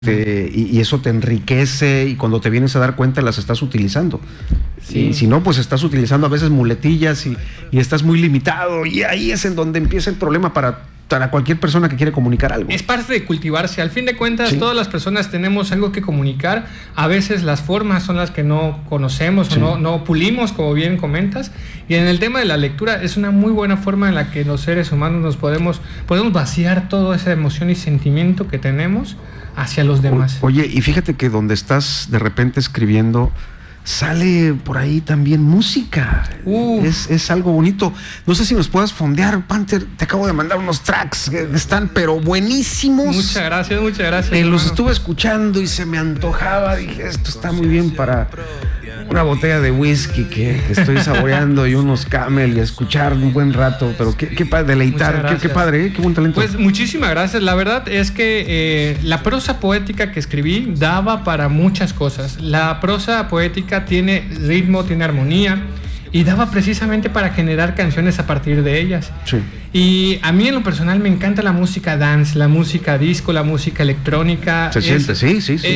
y eso te enriquece, y cuando te vienes a dar cuenta las estás utilizando. Sí. Y si no, pues estás utilizando a veces muletillas y estás muy limitado, y ahí es en donde empieza el problema para cualquier persona que quiere comunicar algo. Es parte de cultivarse. Al fin de cuentas, todas las personas tenemos algo que comunicar. A veces las formas son las que no conocemos o no pulimos, como bien comentas. Y en el tema de la lectura es una muy buena forma en la que los seres humanos nos podemos vaciar toda esa emoción y sentimiento que tenemos hacia los demás. Oye, y fíjate que donde estás de repente escribiendo, sale por ahí también música. Es algo bonito. No sé si nos puedas fondear, Panther. Te acabo de mandar unos tracks que están pero buenísimos. Muchas gracias. Los estuve escuchando y se me antojaba. Dije, esto está muy bien para una botella de whisky que estoy saboreando y unos Camel, y escuchar un buen rato. Pero qué padre, deleitar. Qué padre, qué buen talento. Pues muchísimas gracias. La verdad es que la prosa poética que escribí daba para muchas cosas. La prosa poética tiene ritmo, tiene armonía, y daba precisamente para generar canciones a partir de ellas. Sí. Y a mí en lo personal me encanta la música dance, la música disco, la música electrónica. Se siente, sí.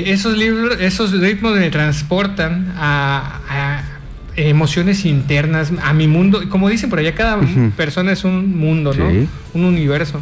Esos ritmos me transportan a emociones internas, a mi mundo. Como dicen por allá, cada persona es un mundo, ¿no? Sí. Un universo.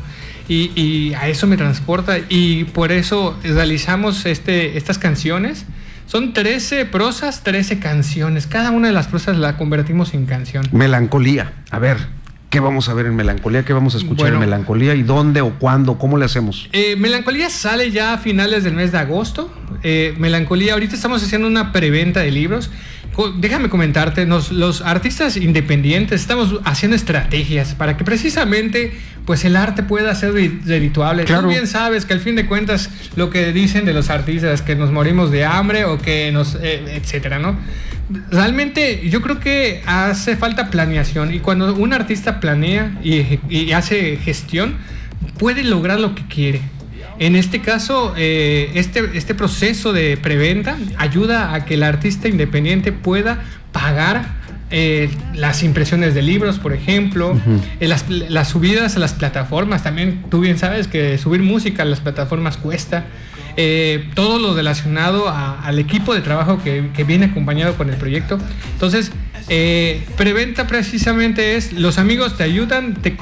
Y a eso me transporta, y por eso realizamos estas canciones. Son 13 prosas, 13 canciones. Cada una de las prosas la convertimos en canción. Melancolía. A ver, ¿qué vamos a ver en Melancolía? ¿Qué vamos a escuchar en Melancolía? ¿Y dónde o cuándo? ¿Cómo le hacemos? Melancolía sale ya a finales del mes de agosto. Melancolía, ahorita estamos haciendo una preventa de libros. Déjame comentarte, los artistas independientes estamos haciendo estrategias para que precisamente pues el arte pueda ser redituable. Claro. Tú bien sabes que al fin de cuentas lo que dicen de los artistas, que nos morimos de hambre o que etcétera, ¿no? Realmente yo creo que hace falta planeación, y cuando un artista planea y hace gestión, puede lograr lo que quiere. En este caso, este proceso de preventa ayuda a que el artista independiente pueda pagar las impresiones de libros, por ejemplo, las subidas a las plataformas. También tú bien sabes que subir música a las plataformas cuesta. Todo lo relacionado al equipo de trabajo que viene acompañado con el proyecto. Entonces, preventa precisamente es: los amigos te ayudan, te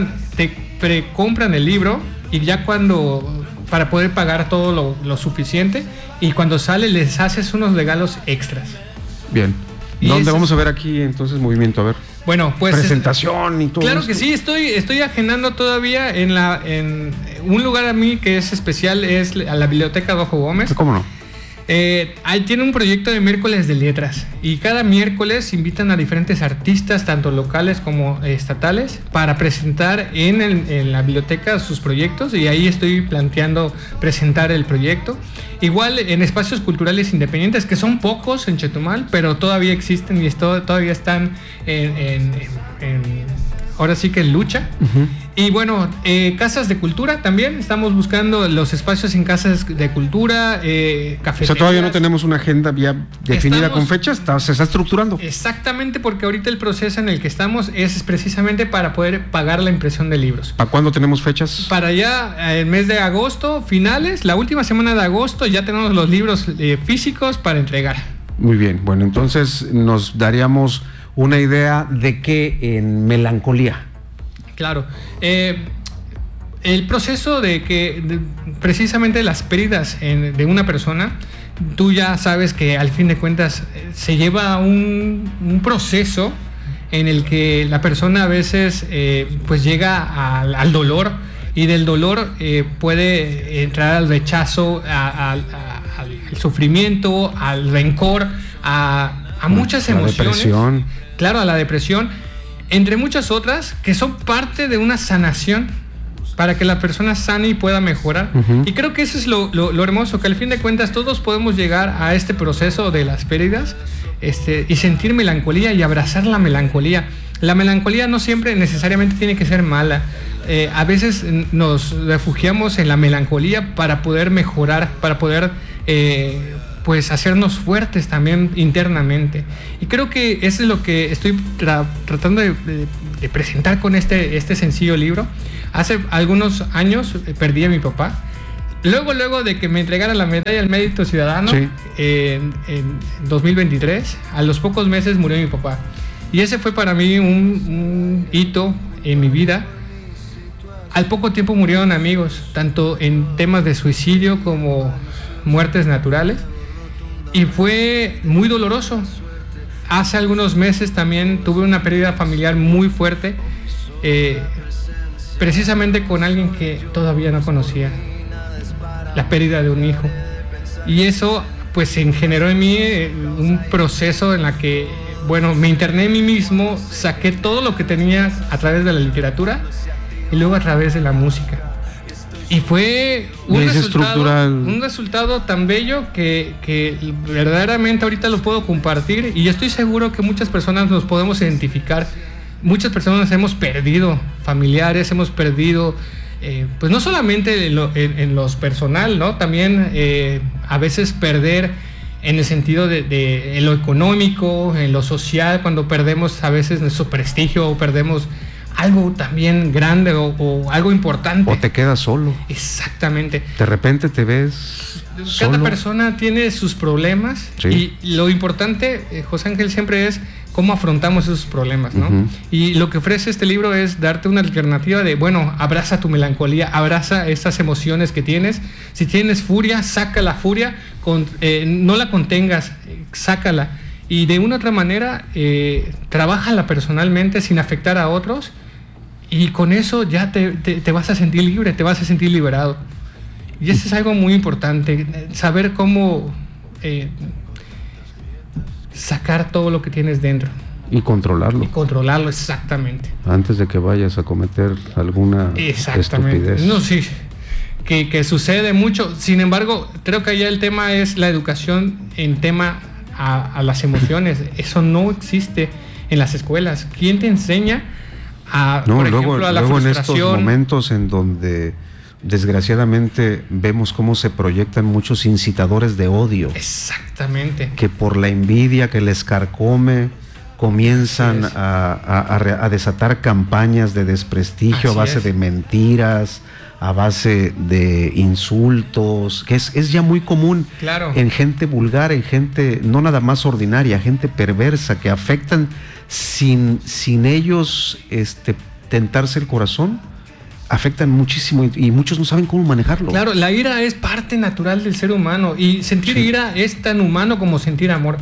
precompran el libro, y ya para poder pagar todo lo suficiente, y cuando sale les haces unos regalos extras. Bien. ¿Dónde vamos a ver aquí entonces movimiento? A ver. Bueno, pues presentación y todo. Claro esto. Que sí, estoy agendando todavía en un lugar a mí que es especial, es a la Biblioteca Adolfo Gómez. ¿Cómo no? Ahí tiene un proyecto de miércoles de letras, y cada miércoles invitan a diferentes artistas, tanto locales como estatales, para presentar en la biblioteca sus proyectos, y ahí estoy planteando presentar el proyecto. Igual en espacios culturales independientes, que son pocos en Chetumal, pero todavía existen y todavía están ahora sí que en lucha. Y bueno, casas de cultura también. Estamos buscando los espacios en casas de cultura, cafeterías. O sea, todavía no tenemos una agenda ya definida con fechas. Se está estructurando. Exactamente, porque ahorita el proceso en el que estamos es precisamente para poder pagar la impresión de libros. ¿Para cuándo tenemos fechas? Para ya el mes de agosto, finales, la última semana de agosto, ya tenemos los libros físicos para entregar. Muy bien, bueno, entonces nos daríamos una idea de que en Melancolía. Claro. El proceso precisamente las pérdidas de una persona, tú ya sabes que al fin de cuentas se lleva un proceso en el que la persona a veces pues llega al dolor, y del dolor puede entrar al rechazo, al sufrimiento, al rencor, a muchas emociones. Depresión. Claro, a la depresión, entre muchas otras que son parte de una sanación para que la persona sane y pueda mejorar. Y creo que eso es lo hermoso, que al fin de cuentas todos podemos llegar a este proceso de las pérdidas y sentir melancolía y abrazar la melancolía. La melancolía no siempre necesariamente tiene que ser mala. A veces nos refugiamos en la melancolía para poder mejorar, para poder pues hacernos fuertes también internamente. Y creo que eso es lo que estoy tratando de presentar con este sencillo libro. Hace algunos años perdí a mi papá, luego de que me entregaran la medalla al Mérito Ciudadano, sí, en 2023, a los pocos meses murió mi papá. Y ese fue para mí un hito en mi vida. Al poco tiempo murieron amigos, tanto en temas de suicidio como muertes naturales. Y fue muy doloroso. Hace algunos meses también tuve una pérdida familiar muy fuerte, precisamente con alguien que todavía no conocía. La pérdida de un hijo. Y eso pues generó en mí un proceso en la que, bueno, me interné en mí mismo, saqué todo lo que tenía a través de la literatura y luego a través de la música. Y fue un resultado tan bello que verdaderamente ahorita lo puedo compartir, y estoy seguro que muchas personas nos podemos identificar. Muchas personas hemos perdido familiares, hemos perdido, pues no solamente en lo personal, ¿no? También a veces perder en el sentido de lo económico, en lo social, cuando perdemos a veces nuestro prestigio o perdemos algo también grande o algo importante. O te quedas solo. Exactamente. De repente te ves Cada solo. persona tiene sus problemas, sí, y lo importante, José Ángel, siempre es cómo afrontamos esos problemas, ¿no? Uh-huh. Y lo que ofrece este libro es darte una alternativa de, bueno, abraza tu melancolía, abraza esas emociones que tienes. Si tienes furia, saca la furia, no la contengas, sácala. Y de una u otra manera, trabájala personalmente sin afectar a otros, y con eso ya te vas a sentir libre, te vas a sentir liberado. Y eso es algo muy importante, saber cómo sacar todo lo que tienes dentro. Y controlarlo. Y controlarlo, exactamente. Antes de que vayas a cometer alguna estupidez. No, sí, que sucede mucho. Sin embargo, creo que allá el tema es la educación en tema a las emociones. Eso no existe en las escuelas. ¿Quién te enseña por ejemplo, a la frustración? En estos momentos en donde desgraciadamente vemos cómo se proyectan muchos incitadores de odio. Exactamente. Que por la envidia que les carcome comienzan a desatar campañas de desprestigio a base de mentiras, a base de insultos, que es ya muy común, claro, en gente vulgar, en gente no nada más ordinaria, gente perversa, que afectan sin ellos tentarse el corazón, afectan muchísimo, y muchos no saben cómo manejarlo. Claro, la ira es parte natural del ser humano, y sentir ira es tan humano como sentir amor.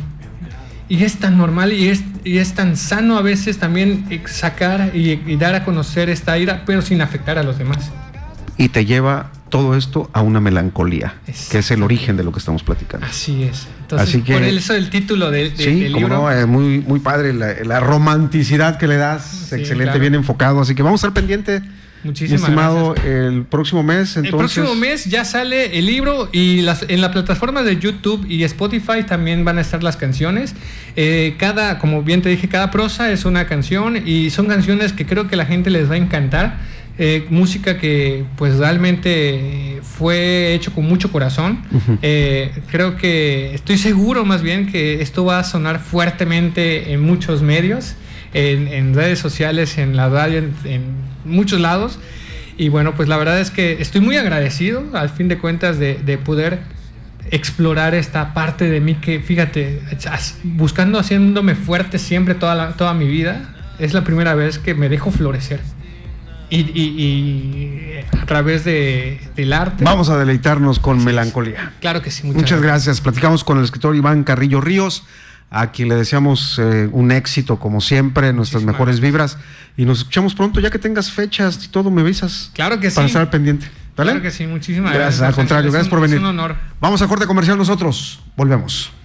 Y es tan normal y es tan sano a veces también sacar y dar a conocer esta ira, pero sin afectar a los demás. Y te lleva todo esto a una melancolía, que es el origen de lo que estamos platicando. Así es. Entonces, así que, por eso el título del libro. No, muy, muy padre la romanticidad que le das, sí, excelente, claro, bien enfocado. Así que vamos al pendiente. Muchísimas estimado, gracias. El próximo mes, entonces. El próximo mes ya sale el libro, y en la plataforma de YouTube y Spotify también van a estar las canciones. Como bien te dije, cada prosa es una canción, y son canciones que creo que a la gente les va a encantar. Música que pues realmente fue hecho con mucho corazón. Uh-huh. Creo que, estoy seguro más bien, que esto va a sonar fuertemente en muchos medios, en redes sociales, en la radio, en muchos lados. Y bueno, pues la verdad es que estoy muy agradecido, al fin de cuentas, de poder explorar esta parte de mí que, fíjate, haciéndome fuerte siempre toda mi vida. Es la primera vez que me dejo florecer. Y a través del arte. Vamos a deleitarnos con melancolía. Claro que sí. Muchas gracias. Platicamos con el escritor Iván Carrillo Ríos, a quien le deseamos un éxito, como siempre, nuestras mejores vibras. Y nos escuchamos pronto, ya que tengas fechas y todo, me avisas. Claro que sí. Para estar al pendiente. ¿Vale? Claro que sí. Muchísimas gracias. Al contrario, gracias por venir. Es un honor. Vamos a corte comercial nosotros. Volvemos.